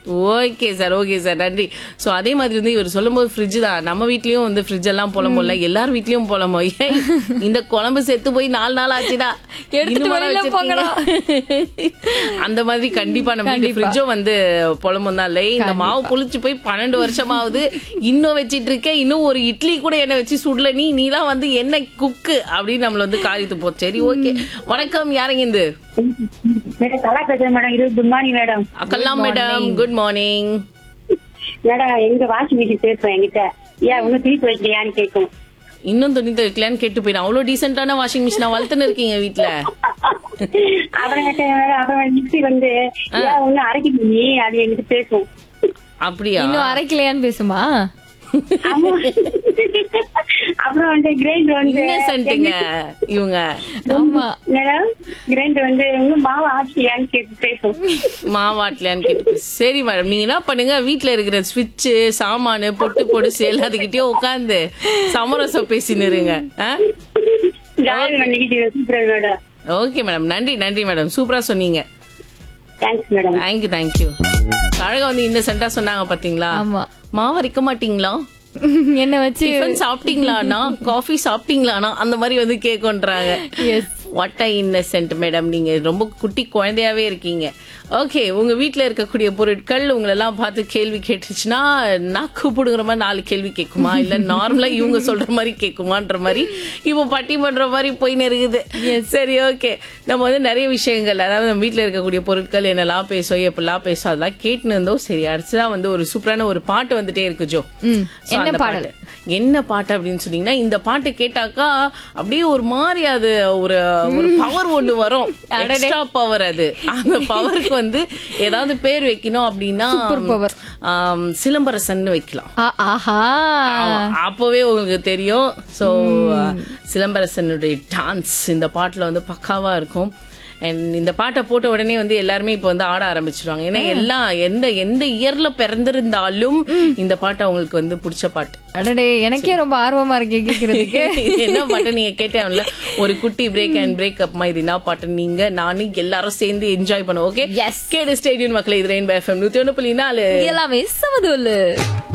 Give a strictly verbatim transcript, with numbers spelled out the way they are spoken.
Okay sir okay sir நன்றி. So அதே மாதிரி வந்து இவர் சொல்லும் போது ஃப்ரிட்ஜ் தான், நம்ம வீட்லயும் வந்து ஃப்ரிட்ஜ் எல்லாம் போல போல எல்லார் வீட்லயும் போலமோ. ஏய், இந்த குழம்பு செத்து போய் நாலு நாள் ஆச்சுடா, எடுத்துட்டு வெளியில போங்கடா. அந்த மாதிரி கண்டிப்பா நம்ம வீட்டு ஃப்ரிட்ஜும் வந்து புலம்பும் தான் இல்லை. இந்த மாவு புளிச்சு போய் பன்னெண்டு வருஷமாவது இன்னும் வச்சிட்டு இருக்கேன், இன்னும் ஒரு இட்லி கூட என்ன வச்சு சுடல, நீ நீலாம் வந்து என்ன குக்கு அப்படின்னு நம்மள வந்து காரியத்து போ. சரி ஓகே, வணக்கம். யாருங்க இந்த மேடம் கலா பேசுறேன் மேடம். இது good morning madam. அக்கல்லாம் madam, good morning madam எங்க வாஷிங் மிஷின் பேசுறேன் என்கிட்ட, ஏன் ஒன்னும் திருப்பி வைக்கலையான்னு கேட்கும். இன்னும் துணி துவைக்கலான்னு கேட்டு போயிடும். அவ்வளவு டீசென்டான வாஷிங் மிஷினா வளர்த்துன்னு இருக்கீங்க வீட்டுல. அப்புறம் கேட்டேன், அப்புறம் மிக்சி வந்து ஏன் ஒன்னும் அரைக்க நீ அது என்கிட்ட பேசும். அப்படியா? இன்னும் அரைக்கலையான்னு பேசுமா? அப்புறம் வந்து கிரைண்டர் வந்து இன்னசென்ட்ங்க இவங்க. ஆமா மேடம் கிரைண்டர் வந்து இன்னும் மாவு ஆச்சியான்னு கேட்டு பேசும். மாவாட்டலையான்னு கேட்டு. சரி மேடம், நீங்க என்ன பண்ணுங்க, வீட்டுல இருக்கிற ஸ்விட்ச் சாமானு பொட்டு பொடுசு எல்லாத்துக்கிட்டயும் உட்காந்து சமரசம் பேசின்னு இருங்க. ஜாயின் பண்ணிக்கிட்டு சூப்பர் மேடம். ஓகே மேடம், நன்றி நன்றி மேடம், சூப்பரா சொன்னீங்க. Thanks madam. Thank you thank you. அழகா வந்து இன்னசென்ட்டா சொன்னாங்க பாத்தீங்களா. ஆமா. மாவு அரைக்க மாட்டீங்களா, என்ன வச்சு டிஃபன் சாப்பிட்டீங்களானா, காஃபி சாப்பிட்டீங்களானா, அந்த மாதிரி வந்து கேக்குன்றாங்க. Yes what a Innocent madam, நீங்க ரொம்ப குட்டி குழந்தையாவே இருக்கீங்க. ஓகே, உங்க வீட்டுல இருக்கக்கூடிய பொருட்கள் உங்களெல்லாம் பார்த்து கேள்வி கேட்டுச்சுன்னா நான் கூப்பிடுங்கிற மாதிரி நாலு கேள்வி கேட்குமா, இல்ல நார்மலா இவங்க சொல்ற மாதிரி கேட்குமான்ற மாதிரி இப்போ பட்டி பண்ற மாதிரி போயின்னு இருக்குது. சரி ஓகே, நம்ம வந்து நிறைய விஷயங்கள், அதாவது நம்ம வீட்டுல இருக்கக்கூடிய பொருட்கள் என்னெல்லாம் பேசும் எப்படிலாம் பேசும் அதெல்லாம் கேட்டுன்னு இருந்தோம். சரி, அடுத்ததான் வந்து ஒரு சூப்பரான ஒரு பாட்டு வந்துட்டே இருக்கு ஜோ. So, என்ன அந்த பாடல்? என்ன பாட்டு அப்படின்னு சொன்னீங்கன்னா, இந்த பாட்டு கேட்டாக்கா அப்படியே ஒரு மாதிரி அது ஒரு ஒரு பவர் ஒண்ணு வரும், எக்ஸ்ட்ரா பவர். அது அந்த பவருக்கு வந்து ஏதாவது பேர் வைக்கணும் அப்படின்னா சூப்பர் பவர் சிலம்பரசன் வைக்கலாம். ஆஹா, அப்பவே உங்களுக்கு தெரியும். சோ சிலம்பரசனுடைய டான்ஸ் இந்த பாட்டுல வந்து பக்காவா இருக்கும். அண்ட் இந்த பாட்டை போட்ட உடனே வந்து எல்லாருமே இப்ப வந்து ஆட ஆரம்பிச்சிருவாங்க. ஏன்னா எல்லாம் எந்த எந்த இயர்ல பிறந்திருந்தாலும் இந்த பாட்டு அவங்களுக்கு வந்து பிடிச்ச பாட்டு. அடடே, எனக்கே ரொம்ப ஆர்வமா இருக்கு கேக்குறதுக்கு. என்ன பாட்டு நீங்க கேட்டேன்ல, ஒரு குட்டி பிரேக் அண்ட் பிரேக் அப் மாதிரி என்ன பாட்டு நீங்க நானும் எல்லாரும் சேர்ந்து என்ஜாய் பண்ணுவோம். ஓகே, கேடு ஸ்டேடியம் மக்களே, இது ரெயின்போ எஃப்எம் நூத்தி ஒண்ணு புள்ளி நாலு எல்லாமே சமதுல்லு.